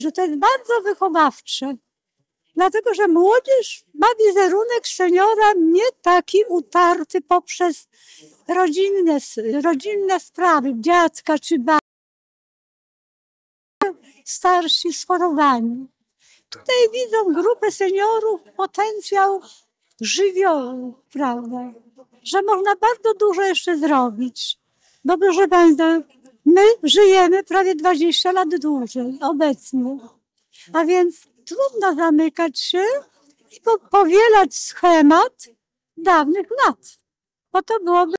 że to jest bardzo wychowawcze. Dlatego, że młodzież ma wizerunek seniora nie taki utarty poprzez rodzinne sprawy, dziadka czy babci, starsi schorowani. Tutaj widzą grupę seniorów, potencjał żywiołu, prawda? Że można bardzo dużo jeszcze zrobić. Bo proszę Państwa, my żyjemy prawie 20 lat dłużej obecnie. A więc trudno zamykać się i powielać schemat dawnych lat. Bo to byłoby...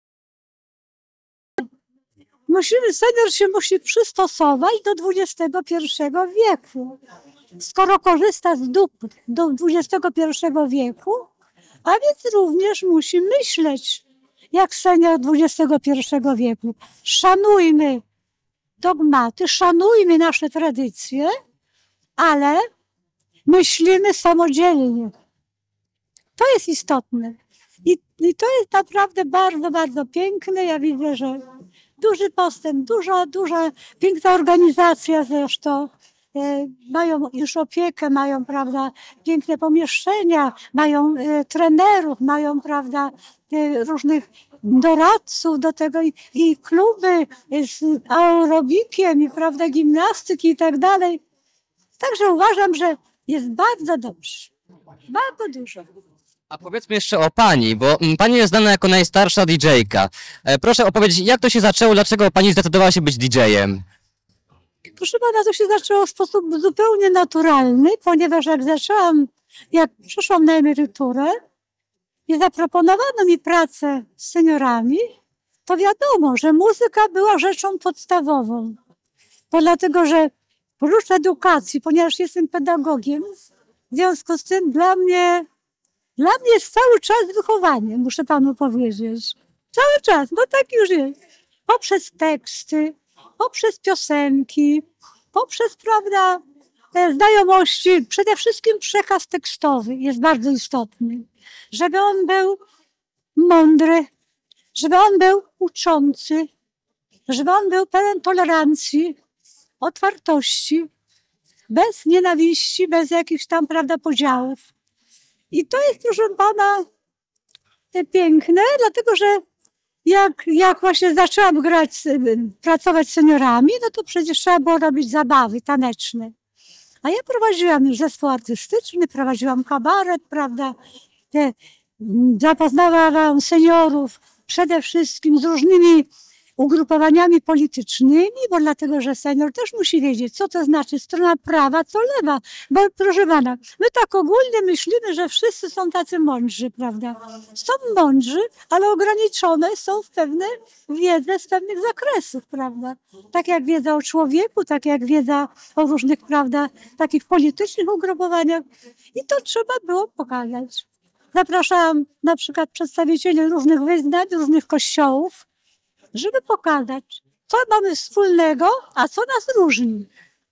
Senior się musi przystosować do XXI wieku. Skoro korzysta z dóbr do XXI wieku, a więc również musi myśleć jak senior XXI wieku. Szanujmy dogmaty, szanujmy nasze tradycje, ale myślimy samodzielnie. To jest istotne. I to jest naprawdę bardzo, bardzo piękne. Ja widzę, że duży postęp, duża, piękna organizacja zresztą. Mają już opiekę, mają, prawda, piękne pomieszczenia, mają trenerów, mają, prawda, różnych doradców do tego i kluby z aerobikiem i, prawda, gimnastyki i tak dalej. Także uważam, że jest bardzo dobrze. Bardzo dużo. A powiedzmy jeszcze o pani, bo pani jest znana jako najstarsza DJ-ka. Proszę opowiedzieć, jak to się zaczęło, dlaczego pani zdecydowała się być DJ-em? Proszę pana, to się zaczęło w sposób zupełnie naturalny, ponieważ jak przyszłam na emeryturę i zaproponowano mi pracę z seniorami, to wiadomo, że muzyka była rzeczą podstawową. Bo dlatego, że prócz edukacji, ponieważ jestem pedagogiem, w związku z tym dla mnie jest cały czas wychowanie, muszę panu powiedzieć. Cały czas, bo tak już jest. Poprzez teksty, poprzez piosenki, poprzez, prawda, znajomości, przede wszystkim przekaz tekstowy jest bardzo istotny. Żeby on był mądry, żeby on był uczący, żeby on był pełen tolerancji, otwartości, bez nienawiści, bez jakichś tam, prawda, podziałów. I to jest, proszę pana, piękne, dlatego że jak właśnie zaczęłam pracować z seniorami, no to przecież trzeba było robić zabawy taneczne. A ja prowadziłam już zespół artystyczny, prowadziłam kabaret, prawda. Zapoznałam seniorów przede wszystkim z różnymi ugrupowaniami politycznymi, bo dlatego, że senior też musi wiedzieć, co to znaczy strona prawa, co lewa. Bo proszę pana, my tak ogólnie myślimy, że wszyscy są tacy mądrzy, prawda? Są mądrzy, ale ograniczone są w pewne wiedze z pewnych zakresów, prawda? Tak jak wiedza o człowieku, tak jak wiedza o różnych, prawda, takich politycznych ugrupowaniach. I to trzeba było pokazać. Zapraszałam na przykład przedstawicieli różnych wyznań, różnych kościołów, żeby pokazać, co mamy wspólnego, a co nas różni.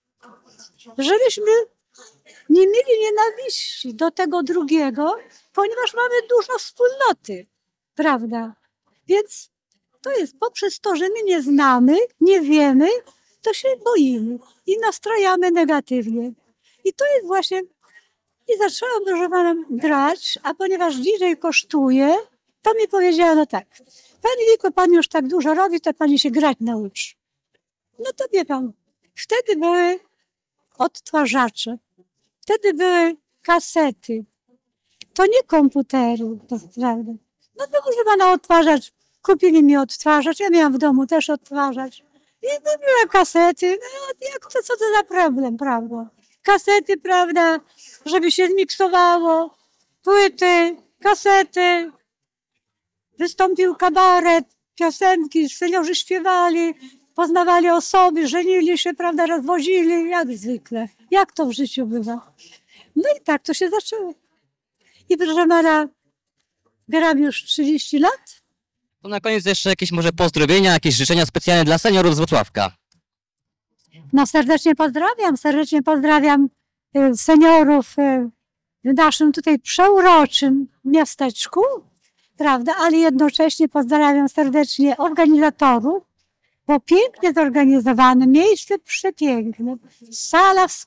Żebyśmy nie mieli nienawiści do tego drugiego, ponieważ mamy dużo wspólnoty, prawda? Więc to jest poprzez to, że my nie znamy, nie wiemy, to się boimy i nastrajamy negatywnie. I to jest właśnie... I zaczęłam, proszę pana, grać, a ponieważ DJ kosztuje, to mi powiedziano tak: pani Wiko, pan już tak dużo robi, to pani się grać nauczy. No to wie pan, wtedy były odtwarzacze, wtedy były kasety, to nie komputery, to prawda. No to proszę pana, odtwarzacz, kupili mi odtwarzacz, ja miałam w domu też odtwarzacz. I były kasety, no jak to, co to za problem, prawda? Kasety, prawda, żeby się zmiksowało, płyty, kasety. Wystąpił kabaret, piosenki, seniorzy śpiewali, poznawali osoby, żenili się, prawda, rozwodzili, jak zwykle. Jak to w życiu bywa. No i tak to się zaczęło. I proszę pana, gram już 30 lat. To na koniec jeszcze jakieś może pozdrowienia, jakieś życzenia specjalne dla seniorów z Włocławka. No serdecznie pozdrawiam seniorów w naszym tutaj przeuroczym miasteczku, prawda, ale jednocześnie pozdrawiam serdecznie organizatorów, Bo pięknie zorganizowane, miejsce przepiękne, sala